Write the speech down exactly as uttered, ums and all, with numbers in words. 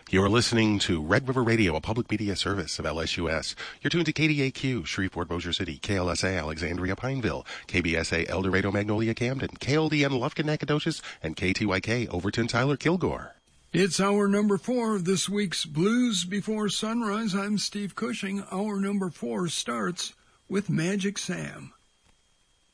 You're listening to Red River Radio, a public media service of L S U S. You're tuned to K D A Q, Shreveport, Bossier City, K L S A, Alexandria, Pineville, K B S A, El Dorado, Magnolia, Camden, K L D N, Lufkin, Nacogdoches, and K T Y K, Overton, Tyler, Kilgore. It's hour number four of this week's Blues Before Sunrise. I'm Steve Cushing. Hour number four starts with Magic Sam.